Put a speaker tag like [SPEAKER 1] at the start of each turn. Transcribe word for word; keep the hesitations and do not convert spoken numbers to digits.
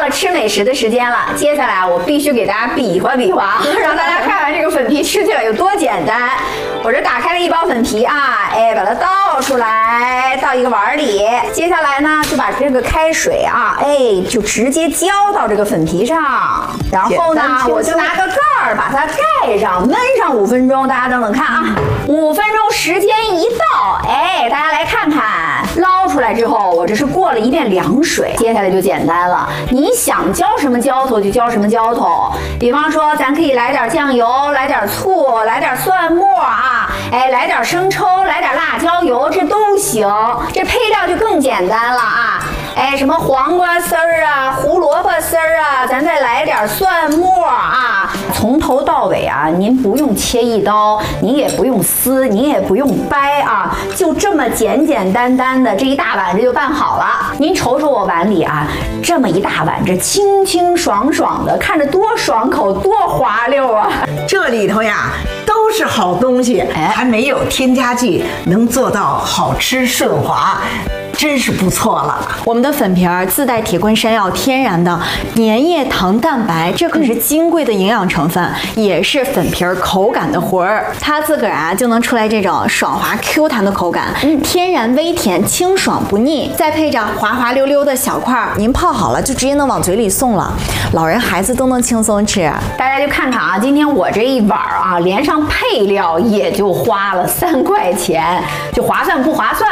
[SPEAKER 1] 到吃美食的时间了，接下来我必须给大家比划比划，让大家看看这个粉皮吃起来有多简单。我这打开了一包粉皮啊，哎，把它倒出来，倒一个碗里。接下来呢，就把这个开水啊，哎，就直接浇到这个粉皮上。然后呢，我就拿个盖儿把它盖上，焖上五分钟。大家等等看啊，五分钟时间一到，哎，大家来看看，捞出来之后，我这是过了一遍凉水。接下来就简单了，你想浇什么浇头就浇什么浇头。比方说，咱可以来点酱油，来点醋，来点蒜末啊，哎，来点生抽，来点辣椒油，这都行。这配料就更简单了啊，哎，什么黄瓜丝儿啊，胡萝卜丝儿啊，咱再来点蒜末啊。从头到尾啊，您不用切一刀，您也不用撕，您也不用掰啊，就这么简简单单的这一大碗这就办好了。您瞅瞅我碗里啊，这么一大碗，这清清爽爽的，看着多爽口，多滑溜啊！
[SPEAKER 2] 这里头呀都是好东西，还没有添加剂，能做到好吃顺滑。真是不错了。
[SPEAKER 3] 我们的粉皮儿自带铁观山药天然的粘液糖蛋白，这可是金贵的营养成分，也是粉皮儿口感的魂儿。它自个儿啊就能出来这种爽滑 Q 弹的口感，嗯，天然微甜，清爽不腻，再配上滑滑溜溜的小块儿，您泡好了就直接能往嘴里送了，老人孩子都能轻松吃。
[SPEAKER 1] 大家就看看啊，今天我这一碗啊，连上配料也就花了三块钱，就划算不划算？